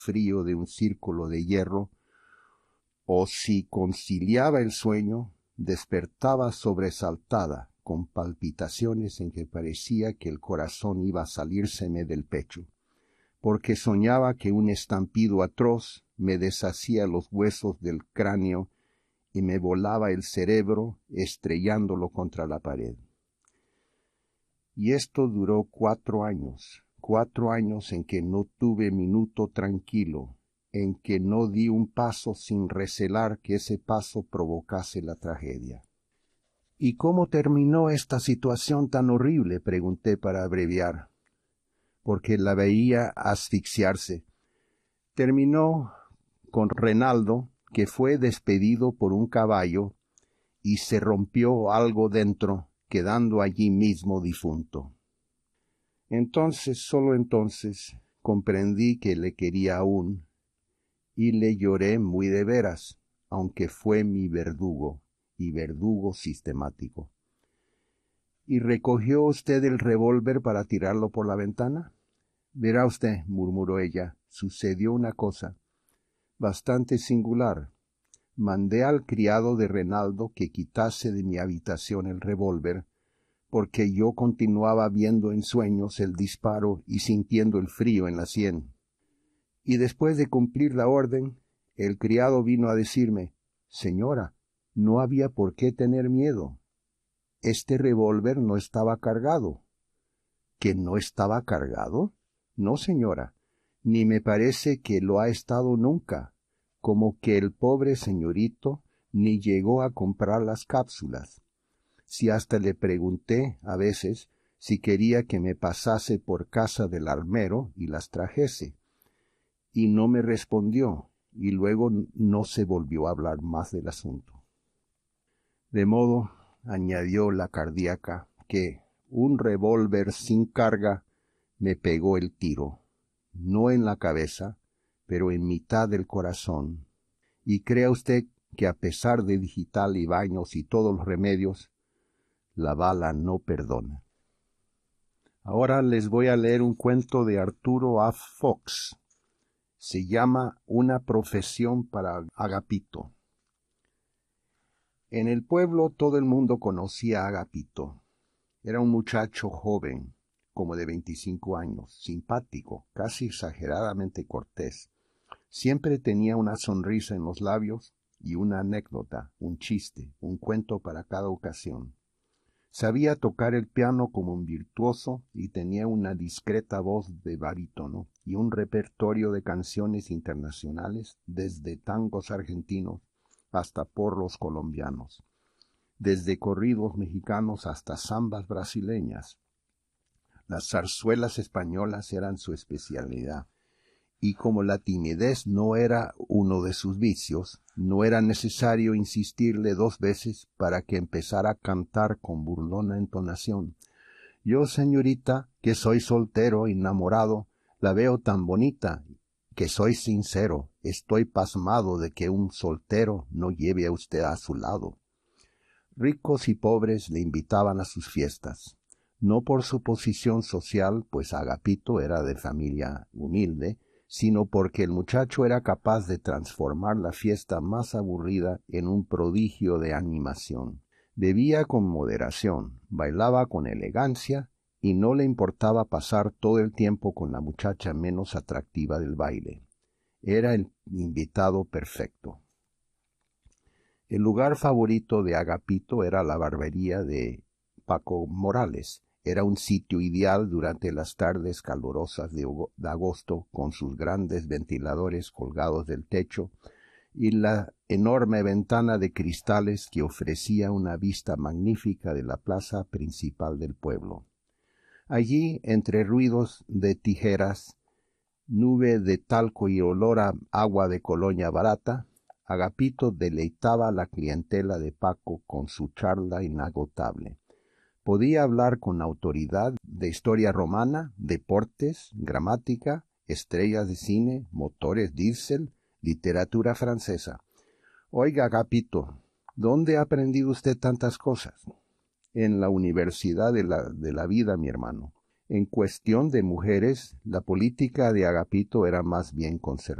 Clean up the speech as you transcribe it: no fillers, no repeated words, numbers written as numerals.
frío de un círculo de hierro, o si conciliaba el sueño, despertaba sobresaltada, con palpitaciones en que parecía que el corazón iba a salírseme del pecho, porque soñaba que un estampido atroz me deshacía los huesos del cráneo y me volaba el cerebro estrellándolo contra la pared. Y esto duró 4 años, 4 años en que no tuve minuto tranquilo, en que no di un paso sin recelar que ese paso provocase la tragedia. ¿Y cómo terminó esta situación tan horrible?, pregunté para abreviar, porque la veía asfixiarse. Terminó con Renaldo, que fue despedido por un caballo y se rompió algo dentro, quedando allí mismo difunto. Entonces, solo entonces, comprendí que le quería aún, y le lloré muy de veras, aunque fue mi verdugo, y verdugo sistemático. ¿Y recogió usted el revólver para tirarlo por la ventana? Verá usted, murmuró ella, sucedió una cosa bastante singular. Mandé al criado de Renaldo que quitase de mi habitación el revólver, porque yo continuaba viendo en sueños el disparo y sintiendo el frío en la sien. Y después de cumplir la orden, el criado vino a decirme: «Señora, no había por qué tener miedo. Este revólver no estaba cargado». ¿Que no estaba cargado? No, señora, ni me parece que lo ha estado nunca, como que el pobre señorito ni llegó a comprar las cápsulas. Si hasta le pregunté a veces si quería que me pasase por casa del armero y las trajese, y no me respondió, y luego no se volvió a hablar más del asunto. De modo, añadió la cardíaca, que un revólver sin carga me pegó el tiro, no en la cabeza, pero en mitad del corazón. Y crea usted que a pesar de digital y baños y todos los remedios, la bala no perdona. Ahora les voy a leer un cuento de Arturo A. Fox. Se llama Una profesión para Agapito. En el pueblo todo el mundo conocía a Agapito. Era un muchacho joven, como de 25 años, simpático, casi exageradamente cortés. Siempre tenía una sonrisa en los labios y una anécdota, un chiste, un cuento para cada ocasión. Sabía tocar el piano como un virtuoso y tenía una discreta voz de barítono y un repertorio de canciones internacionales, desde tangos argentinos hasta porros colombianos, desde corridos mexicanos hasta zambas brasileñas. Las zarzuelas españolas eran su especialidad, y como la timidez no era uno de sus vicios, no era necesario insistirle 2 veces para que empezara a cantar con burlona entonación: «Yo, señorita, que soy soltero, enamorado, la veo tan bonita, que soy sincero, estoy pasmado de que un soltero no lleve a usted a su lado». Ricos y pobres le invitaban a sus fiestas, no por su posición social, pues Agapito era de familia humilde, sino porque el muchacho era capaz de transformar la fiesta más aburrida en un prodigio de animación. Bebía con moderación, bailaba con elegancia y no le importaba pasar todo el tiempo con la muchacha menos atractiva del baile. Era el invitado perfecto. El lugar favorito de Agapito era la barbería de Paco Morales. Era un sitio ideal durante las tardes calurosas de agosto, con sus grandes ventiladores colgados del techo y la enorme ventana de cristales que ofrecía una vista magnífica de la plaza principal del pueblo. Allí, entre ruidos de tijeras, nube de talco y olor a agua de colonia barata, Agapito deleitaba a la clientela de Paco con su charla inagotable. Podía hablar con autoridad de historia romana, deportes, gramática, estrellas de cine, motores diésel, literatura francesa. «Oiga, Agapito, ¿dónde ha aprendido usted tantas cosas?» «En la universidad de la vida, mi hermano. En cuestión de mujeres, la política de Agapito era más bien conservadora.